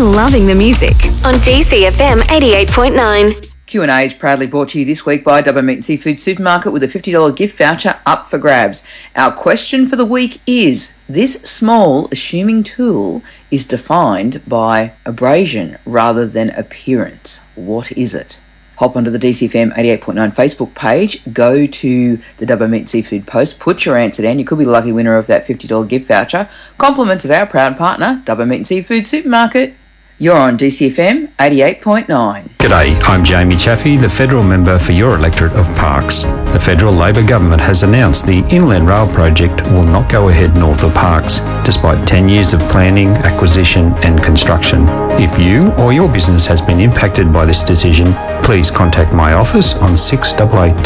loving the music on DCFM 88.9. Q&A is proudly brought to you this week by Dubbo Meat and Seafood Supermarket with a $50 gift voucher up for grabs. Our question for the week is, this small assuming tool is defined by abrasion rather than appearance. What is it? Hop onto the DCFM 88.9 Facebook page, go to the Dubbo Meat and Seafood post, put your answer down. You could be the lucky winner of that $50 gift voucher. Compliments of our proud partner, Dubbo Meat and Seafood Supermarket. You're on DCFM 88.9. G'day, I'm Jamie Chaffey, the federal member for your electorate of Parkes. The federal Labor government has announced the Inland Rail project will not go ahead north of Parkes, despite 10 years of planning, acquisition and construction. If you or your business has been impacted by this decision, please contact my office on 688